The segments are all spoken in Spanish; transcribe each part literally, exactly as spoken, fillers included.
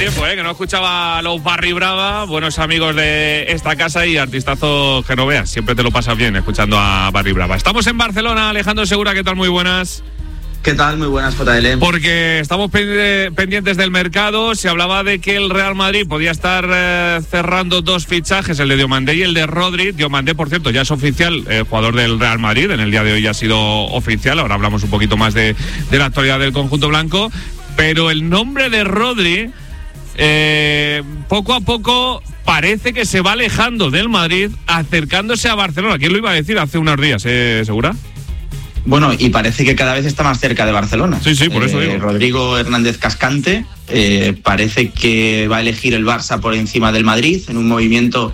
tiempo, ¿eh? Que no escuchaba a los Barry Brava, buenos amigos de esta casa y artistazo que no veas. Siempre te lo pasas bien escuchando a Barry Brava. Estamos en Barcelona, Alejandro Segura, ¿qué tal? Muy buenas. ¿Qué tal? Muy buenas, J L. Porque estamos pendientes del mercado. Se hablaba de que el Real Madrid podía estar eh, cerrando dos fichajes, el de Diomandé y el de Rodri. Diomandé, por cierto, ya es oficial, eh, jugador del Real Madrid. En el día de hoy ya ha sido oficial. Ahora hablamos un poquito más de, de la actualidad del conjunto blanco. Pero el nombre de Rodri, eh, poco a poco parece que se va alejando del Madrid, acercándose a Barcelona. ¿Quién lo iba a decir hace unos días, eh, Segura? Bueno, y parece que cada vez está más cerca de Barcelona. Sí, sí, por eso eh, digo. Rodrigo Hernández Cascante eh, parece que va a elegir el Barça por encima del Madrid en un movimiento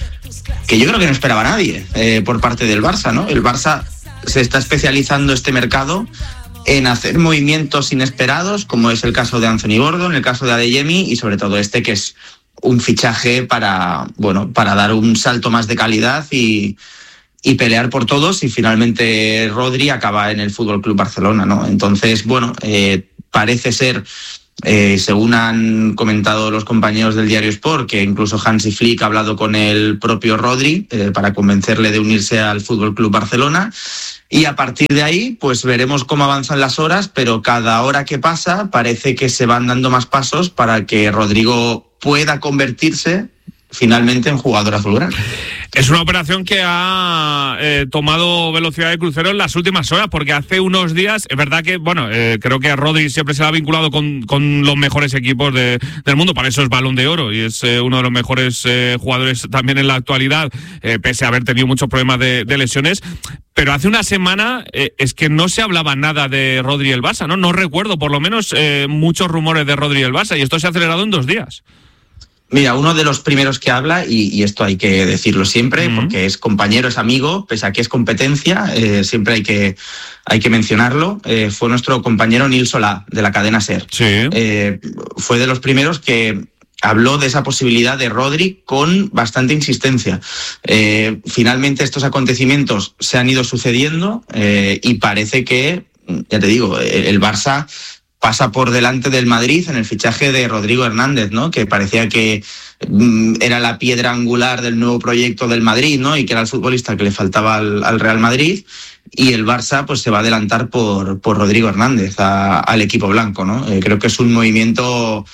que yo creo que no esperaba nadie eh, por parte del Barça, ¿no? El Barça se está especializando este mercado en hacer movimientos inesperados, como es el caso de Anthony Gordon, el caso de Adeyemi y sobre todo este que es un fichaje para, bueno, para dar un salto más de calidad y y pelear por todos, y finalmente Rodri acaba en el F C Barcelona, ¿no? Entonces, bueno, eh, parece ser, eh, según han comentado los compañeros del diario Sport, que incluso Hansi Flick ha hablado con el propio Rodri eh, para convencerle de unirse al F C Barcelona, y a partir de ahí, pues veremos cómo avanzan las horas, pero cada hora que pasa parece que se van dando más pasos para que Rodrigo pueda convertirse finalmente en jugador azulgrana. Es una operación que ha eh, tomado velocidad de crucero en las últimas horas, porque hace unos días, es verdad que, bueno, eh, creo que Rodri siempre se ha vinculado con, con los mejores equipos de, del mundo, para eso es Balón de Oro y es eh, uno de los mejores eh, jugadores también en la actualidad, eh, pese a haber tenido muchos problemas de, de lesiones. Pero hace una semana eh, es que no se hablaba nada de Rodri y el Barça, ¿no? No recuerdo, por lo menos, eh, muchos rumores de Rodri y el Barça, y esto se ha acelerado en dos días. Mira, uno de los primeros que habla, y, y esto hay que decirlo siempre, uh-huh. porque es compañero, es amigo, pese a que es competencia, eh, siempre hay que, hay que mencionarlo, eh, fue nuestro compañero Nil Solá, de la cadena SER. Sí. Eh, fue de los primeros que habló de esa posibilidad de Rodri con bastante insistencia. Eh, finalmente estos acontecimientos se han ido sucediendo eh, y parece que, ya te digo, el, el Barça pasa por delante del Madrid en el fichaje de Rodrigo Hernández, ¿no? Que parecía que mm, era la piedra angular del nuevo proyecto del Madrid, ¿no? Y que era el futbolista que le faltaba al, al Real Madrid. Y el Barça pues se va a adelantar por, por Rodrigo Hernández a, al equipo blanco, ¿no? Eh, creo que es un movimiento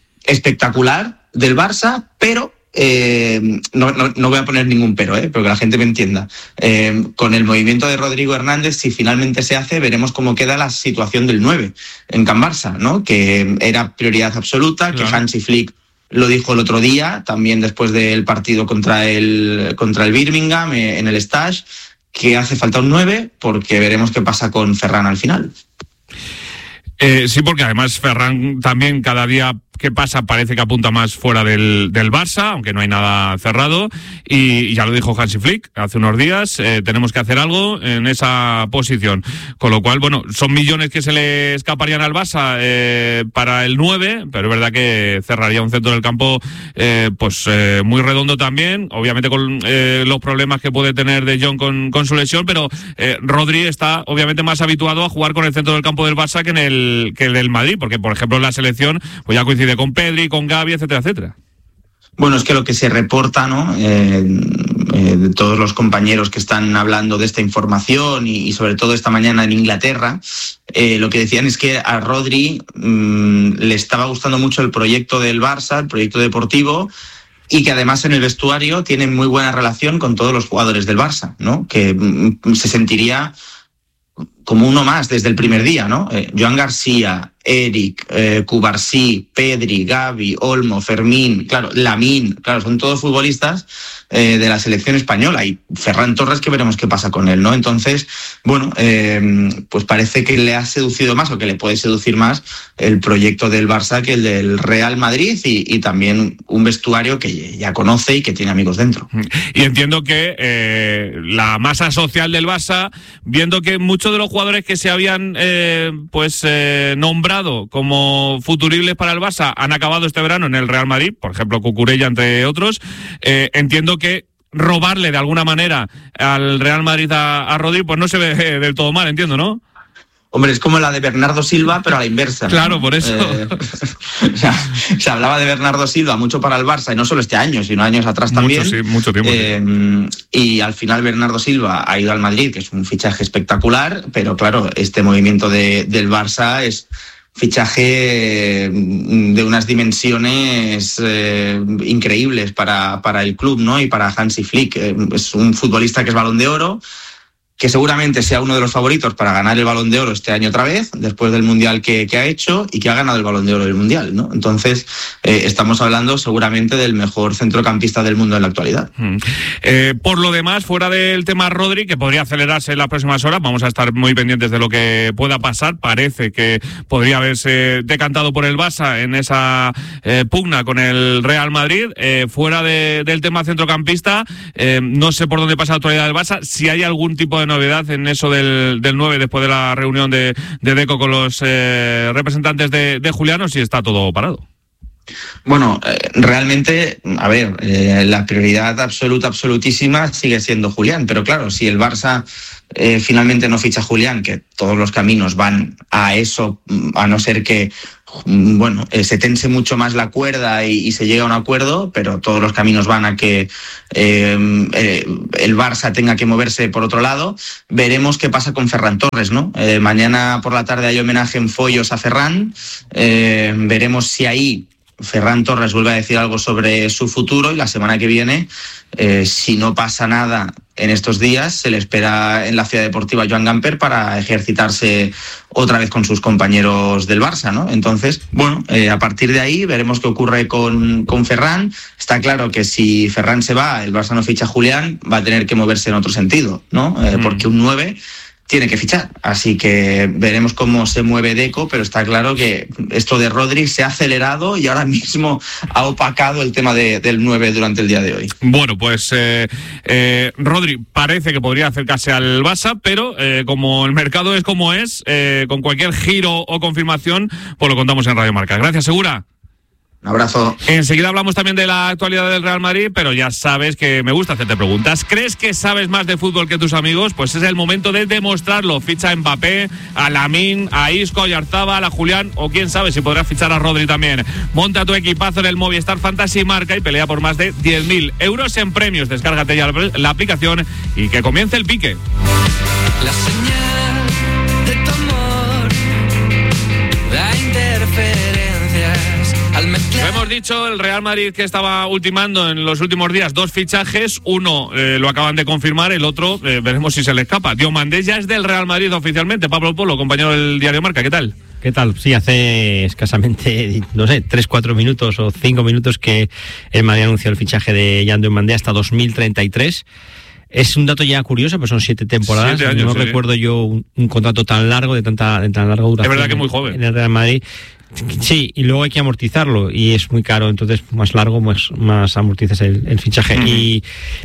espectacular del Barça, pero Eh, no, no, no voy a poner ningún pero, eh, pero que la gente me entienda. Eh, con el movimiento de Rodrigo Hernández, si finalmente se hace, veremos cómo queda la situación del nueve en Can Barça, ¿no? Que era prioridad absoluta, claro. Que Hansi Flick lo dijo el otro día, también después del partido contra el, contra el Birmingham eh, en el Stage, que hace falta un nueve, porque veremos qué pasa con Ferran al final. Eh, sí, porque además Ferran también cada día que pasa parece que apunta más fuera del, del Barça, aunque no hay nada cerrado, y ya lo dijo Hansi Flick hace unos días, eh, tenemos que hacer algo en esa posición, con lo cual, bueno, son millones que se le escaparían al Barça eh, para el nueve, pero es verdad que cerraría un centro del campo eh, pues eh, muy redondo también, obviamente con eh, los problemas que puede tener De Jong con, con su lesión, pero eh, Rodri está obviamente más habituado a jugar con el centro del campo del Barça que en el, que el del Madrid, porque por ejemplo en la selección pues ya coincide con Pedri, con Gavi, etcétera, etcétera. Bueno, es que lo que se reporta, ¿no? Eh, eh, de todos los compañeros que están hablando de esta información y, y sobre todo esta mañana en Inglaterra, eh, lo que decían es que a Rodri mmm, le estaba gustando mucho el proyecto del Barça, el proyecto deportivo, y que además en el vestuario tiene muy buena relación con todos los jugadores del Barça, ¿no? Que mmm, se sentiría como uno más desde el primer día, ¿no? Eh, Joan García, Eric, eh, Cubarsí, Pedri, Gavi, Olmo, Fermín, claro, Lamine, claro, son todos futbolistas eh, de la selección española, y Ferran Torres, que veremos qué pasa con él, ¿no? Entonces, bueno, eh, pues parece que le ha seducido más, o que le puede seducir más el proyecto del Barça que el del Real Madrid, y, y también un vestuario que ya conoce y que tiene amigos dentro. Y entiendo que eh, la masa social del Barça, viendo que muchos de los jugadores que se habían eh, pues eh, nombrado como futuribles para el Barça han acabado este verano en el Real Madrid, por ejemplo Cucurella entre otros, eh, entiendo que robarle de alguna manera al Real Madrid a, a Rodri pues no se ve del todo mal, entiendo, ¿no? Hombre, es como la de Bernardo Silva, pero a la inversa. Claro, por eso. Eh, o sea, se hablaba de Bernardo Silva mucho para el Barça, y no solo este año, sino años atrás también. Mucho, sí, mucho tiempo. Eh, sí. Y al final Bernardo Silva ha ido al Madrid, que es un fichaje espectacular, pero claro, este movimiento de, del Barça es fichaje de unas dimensiones eh, increíbles para, para el club, ¿no? Y para Hansi Flick. Eh, es un futbolista que es Balón de Oro, que seguramente sea uno de los favoritos para ganar el Balón de Oro este año otra vez, después del Mundial que, que ha hecho y que ha ganado el Balón de Oro del Mundial, ¿no? Entonces, eh, estamos hablando seguramente del mejor centrocampista del mundo en la actualidad. Mm. Eh, por lo demás, fuera del tema Rodri, que podría acelerarse en las próximas horas, vamos a estar muy pendientes de lo que pueda pasar. Parece que podría haberse decantado por el Barça en esa eh, pugna con el Real Madrid. Eh, fuera de, del tema centrocampista, eh, no sé por dónde pasa la actualidad del Barça, si hay algún tipo de novedad en eso del, del nueve después de la reunión de, de Deco con los eh, representantes de, de Julián, si está todo parado. Bueno, eh, realmente, a ver, eh, la prioridad absoluta, absolutísima sigue siendo Julián, pero claro, si el Barça eh, finalmente no ficha a Julián, que todos los caminos van a eso, a no ser que bueno, eh, se tense mucho más la cuerda y, y se llegue a un acuerdo, pero todos los caminos van a que eh, eh, el Barça tenga que moverse por otro lado. Veremos qué pasa con Ferran Torres, ¿no? Eh, mañana por la tarde hay homenaje en Follos a Ferran. Eh, veremos si ahí Ferran Torres vuelve a decir algo sobre su futuro, y la semana que viene, eh, si no pasa nada en estos días, se le espera en la Ciudad Deportiva Joan Gamper para ejercitarse otra vez con sus compañeros del Barça, ¿no? Entonces, bueno, eh, a partir de ahí veremos qué ocurre con, con Ferran. Está claro que si Ferran se va, el Barça no ficha a Julián, va a tener que moverse en otro sentido, ¿no? Eh, mm. Porque un nueve tiene que fichar, así que veremos cómo se mueve Deco, pero está claro que esto de Rodri se ha acelerado y ahora mismo ha opacado el tema de, del nueve durante el día de hoy. Bueno, pues eh, eh, Rodri parece que podría acercarse al Barça, pero eh, como el mercado es como es, eh, con cualquier giro o confirmación, pues lo contamos en Radio Marca. Gracias, Segura. Un abrazo. Enseguida hablamos también de la actualidad del Real Madrid, pero ya sabes que me gusta hacerte preguntas. ¿Crees que sabes más de fútbol que tus amigos? Pues es el momento de demostrarlo. Ficha a Mbappé, a Lamine, a Isco, a Oyarzabal, a Julián, o quién sabe si podrás fichar a Rodri también. Monta tu equipazo en el Movistar Fantasy Marca y pelea por más de diez mil euros en premios. Descárgate ya la aplicación y que comience el pique. La señal de tu amor da interferencias. Lo hemos dicho, el Real Madrid, que estaba ultimando en los últimos días dos fichajes, uno eh, lo acaban de confirmar, el otro eh, veremos si se le escapa. Diomandé ya es del Real Madrid oficialmente. Pablo Polo, compañero del diario Marca, ¿qué tal? ¿Qué tal? Sí, hace escasamente, no sé, tres, cuatro minutos o cinco minutos que el Madrid anunció el fichaje de Jan Diomandé hasta dos mil treinta y tres. Es un dato ya curioso, pues son siete temporadas. Siete años, no sí, recuerdo sí. yo un, un contrato tan largo, de tanta, de tan larga duración. Es verdad que muy joven. En el Real Madrid. Sí, y luego hay que amortizarlo y es muy caro, entonces más largo, más, más amortizas el, el fichaje. Uh-huh. Y,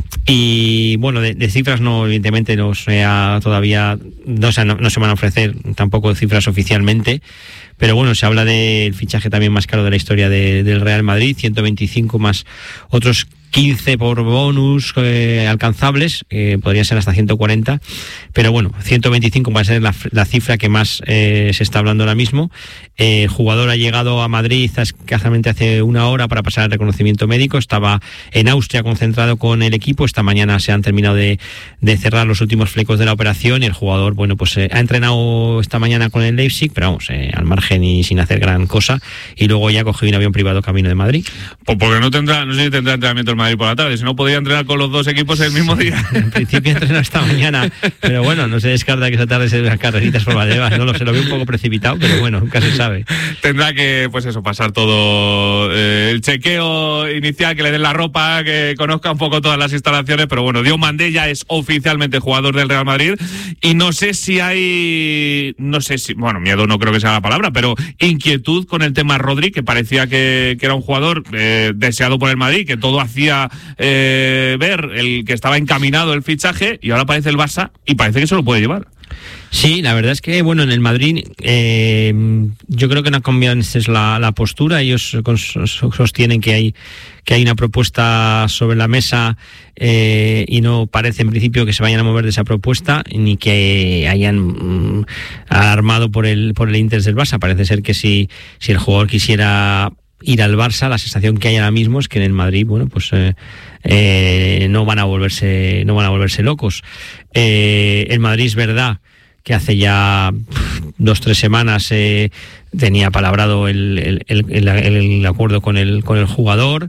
y bueno, de, de cifras no, evidentemente no sea todavía, no, o sea, no, no se van a ofrecer tampoco cifras oficialmente, pero bueno, se habla del fichaje también más caro de la historia de, del Real Madrid, ciento veinticinco más otros quince por bonus eh, alcanzables, eh, podría ser hasta ciento cuarenta, pero bueno, ciento veinticinco va a ser la, la cifra que más eh, se está hablando ahora mismo. Eh, el jugador ha llegado a Madrid escasamente hace una hora para pasar el reconocimiento médico, estaba en Austria concentrado con el equipo, esta mañana se han terminado de, de cerrar los últimos flecos de la operación y el jugador, bueno, pues eh, ha entrenado esta mañana con el Leipzig, pero vamos, eh, al margen y sin hacer gran cosa, y luego ya cogió un avión privado camino de Madrid. Pues porque no tendrá, no sé si tendrá entrenamiento el Madrid por la tarde, si no podía entrenar con los dos equipos el mismo día. En principio entrenó esta mañana, pero bueno, no se descarta que esta tarde se den carreritas por Valdebebas, no lo sé, lo veo un poco precipitado, pero bueno, nunca se sabe. Tendrá que, pues eso, pasar todo eh, el chequeo inicial, que le den la ropa, que conozca un poco todas las instalaciones, pero bueno, Diomandé ya es oficialmente jugador del Real Madrid y no sé si hay, no sé si, bueno, miedo no creo que sea la palabra, pero inquietud con el tema Rodri, que parecía que, que era un jugador eh, deseado por el Madrid, que todo hacía eh, ver el que estaba encaminado el fichaje, y ahora aparece el Barça y parece que se lo puede llevar. Sí, la verdad es que, bueno, en el Madrid eh, yo creo que no cambian es la, la postura. Ellos sostienen que hay que hay una propuesta sobre la mesa eh, y no parece en principio que se vayan a mover de esa propuesta ni que hayan mm, armado por el por el interés del Barça. Parece ser que si, si el jugador quisiera ir al Barça, la sensación que hay ahora mismo es que en el Madrid, bueno, pues eh, eh, no van a volverse no van a volverse locos. Eh, el Madrid es verdad que hace ya dos tres semanas eh, tenía palabrado el, el, el, el, el acuerdo con el con el jugador.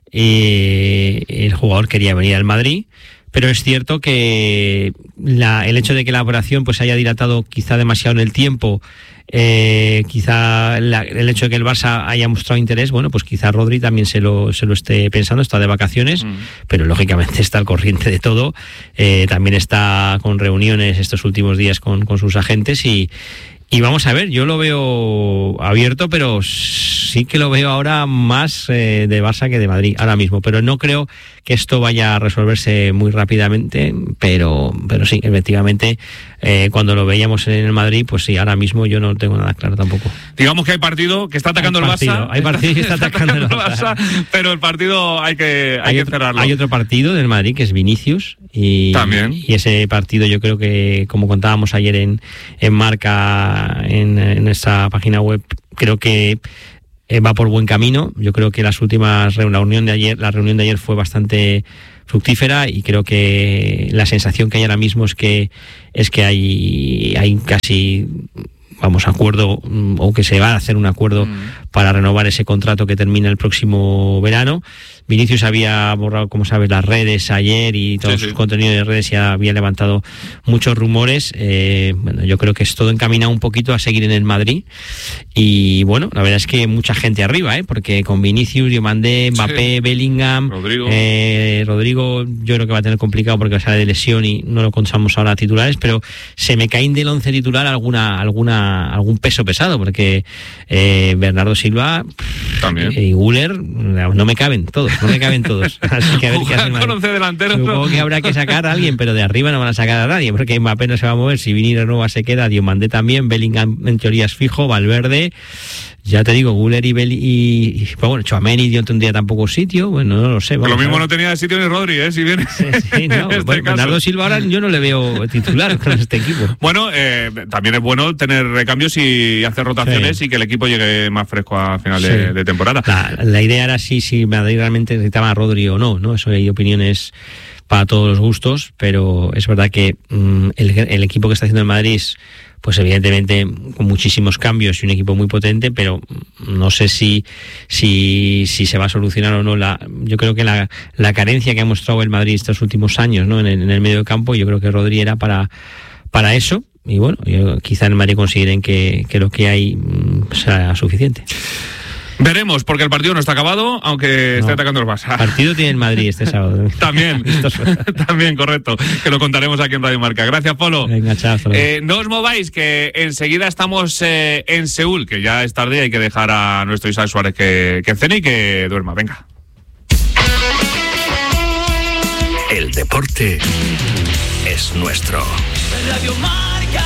Eh, el jugador quería venir al Madrid, pero es cierto que la, el hecho de que la operación pues haya dilatado quizá demasiado en el tiempo, eh, quizá la, el hecho de que el Barça haya mostrado interés, bueno, pues quizá Rodri también se lo se lo esté pensando, está de vacaciones, mm. pero lógicamente está al corriente de todo, eh, también está con reuniones estos últimos días con, con sus agentes y Y vamos a ver, yo lo veo abierto, pero sí que lo veo ahora más eh, de Barça que de Madrid, ahora mismo. Pero no creo que esto vaya a resolverse muy rápidamente, pero pero sí, efectivamente, eh, cuando lo veíamos en el Madrid, pues sí, ahora mismo yo no tengo nada claro tampoco. Digamos que hay partido que está atacando el Barça. Hay partido que está atacando el Barça, pero el partido hay que, hay hay que otro, cerrarlo. Hay otro partido del Madrid que es Vinicius. Y, También. y ese partido yo creo que, como contábamos ayer en, en Marca, en, en esa página web, creo que eh, va por buen camino. Yo creo que las últimas la reunión de ayer, la reunión de ayer fue bastante fructífera y creo que la sensación que hay ahora mismo es que es que hay hay casi vamos acuerdo o que se va a hacer un acuerdo mm. para renovar ese contrato que termina el próximo verano. Vinicius había borrado, como sabes, las redes ayer y todo sí, su sí. contenido de redes ya había levantado muchos rumores. Eh, bueno, yo creo que es todo encaminado un poquito a seguir en el Madrid. Y bueno, la verdad es que mucha gente arriba, ¿eh? Porque con Vinicius, Diomandé, Mbappé, sí. Bellingham, Rodrigo. Eh, Rodrigo, yo creo que va a tener complicado porque sale de lesión y no lo contamos ahora a titulares, pero se me caen del once titular alguna, alguna, algún peso pesado, porque eh, Bernardo Silva también y Güler no me caben todos. No me caben todos. Así que a ver qué hacen. Con once delanteros. Supongo no. que habrá que sacar a alguien, pero de arriba no van a sacar a nadie, porque Mbappé no se va a mover. Si Vini Renova se queda, Diomandé también, Bellingham en teoría es fijo, Valverde. Ya te digo, Güler y Belli y, y bueno, Tchouaméni no tendría tampoco sitio, bueno, no lo sé. Lo mismo no tenía sitio ni Rodri, ¿eh? Si viene. Sí, sí, no. este bueno, Bernardo Silva ahora yo no le veo titular con este equipo. Bueno, eh, también es bueno tener recambios y hacer rotaciones sí. y que el equipo llegue más fresco a final sí. de, de temporada. La, la idea era si, si Madrid realmente necesitaba a Rodri o no, ¿no? Eso hay opiniones para todos los gustos, pero es verdad que mmm, el, el equipo que está haciendo el Madrid es, pues evidentemente con muchísimos cambios y un equipo muy potente, pero no sé si si si se va a solucionar o no la yo creo que la, la carencia que ha mostrado el Madrid estos últimos años, ¿no? en el, en el medio campo, yo creo que Rodri era para para eso y bueno, yo, quizá en el Madrid consideren que, que lo que hay mmm, sea suficiente. Veremos, porque el partido no está acabado, aunque no. esté atacando el Barça. El partido tiene el Madrid este sábado. También, también, correcto, que lo contaremos aquí en Radio Marca. Gracias, Polo. Venga, chao. Eh, no os mováis, que enseguida estamos eh, en Seúl, que ya es tarde y hay que dejar a nuestro Isaac Suárez que, que cene y que duerma. Venga. El deporte es nuestro. Radio Marca.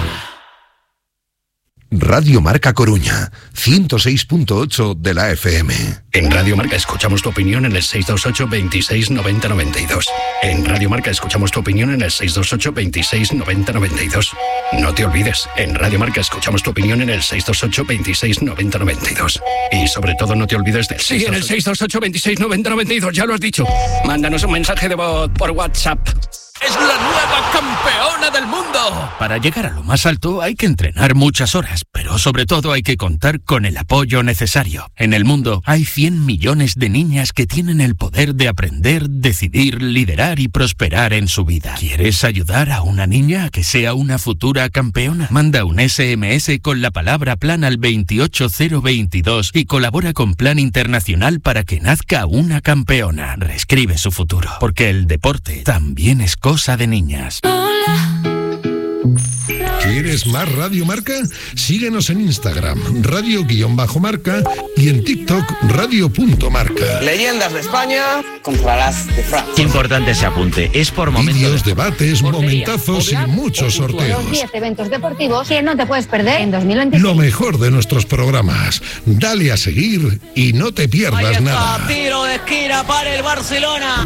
Radio Marca Coruña, ciento seis punto ocho de la F M. En Radio Marca escuchamos tu opinión en el seis dos ocho, veintiséis, noventa, noventa y dos. En Radio Marca escuchamos tu opinión en el seis dos ocho, veintiséis, noventa, noventa y dos. No te olvides, en Radio Marca escuchamos tu opinión en el seis dos ocho, veintiséis, noventa, noventa y dos. Y sobre todo no te olvides del Sí, en el seis dos ocho, veintiséis, noventa, noventa y dos, ya lo has dicho. Mándanos un mensaje de voz por WhatsApp. ¡Es la nueva campeona del mundo! Para llegar a lo más alto hay que entrenar muchas horas, pero sobre todo hay que contar con el apoyo necesario. En el mundo hay cien millones de niñas que tienen el poder de aprender, decidir, liderar y prosperar en su vida. ¿Quieres ayudar a una niña a que sea una futura campeona? Manda un ese eme ese con la palabra plan al veintiocho cero veintidós y colabora con Plan Internacional para que nazca una campeona. Reescribe su futuro, porque el deporte también es cosa de niñas. ¿Quieres más Radio Marca? Síguenos en Instagram, radio-marca y en TikTok, radio.marca. Leyendas de España contra las de Francia. Qué importante ese apunte. Es por momentos. Vídeos, debates, momentazos y muchos sorteos. diez eventos deportivos que no te puedes perder en dos mil veintiséis. Lo mejor de nuestros programas. Dale a seguir y no te pierdas nada. Tiro de esquina para el Barcelona.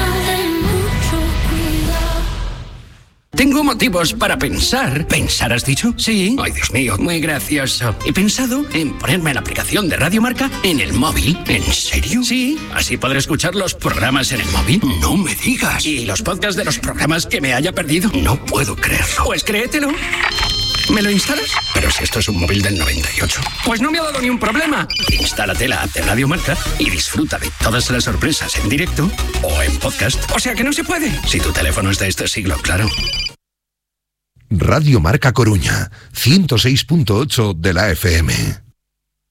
Tengo motivos para pensar. ¿Pensar has dicho? Sí. Ay, Dios mío, muy gracioso. He pensado en ponerme la aplicación de Radio Marca en el móvil. ¿En serio? Sí. Así podré escuchar los programas en el móvil. No me digas. ¿Y los podcasts de los programas que me haya perdido? No puedo creerlo. Pues créetelo. ¿Me lo instalas? Pero si esto es un móvil del noventa y ocho. Pues no me ha dado ni un problema. Instálate la app de Radio Marca y disfruta de todas las sorpresas en directo o en podcast. O sea que no se puede. Si tu teléfono es de este siglo, claro. Radio Marca Coruña, ciento seis punto ocho de la F M.